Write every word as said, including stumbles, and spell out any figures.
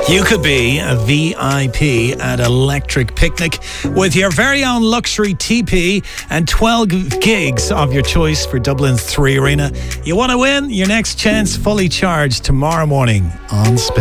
You could be a V I P at Electric Picnic with your very own luxury T P and twelve gigs of your choice for Dublin's Three Arena. You want to win? Your next chance fully charged tomorrow morning on Spin.